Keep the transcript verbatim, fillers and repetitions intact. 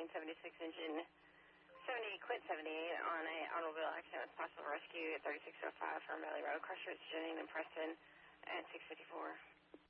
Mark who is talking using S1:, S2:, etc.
S1: seventy-six engine seventy, quit seventy-eight on a automobile accident with possible rescue at thirty-six oh five from Valley Road. Cross Streets, Jennings and Preston at six fifty-four.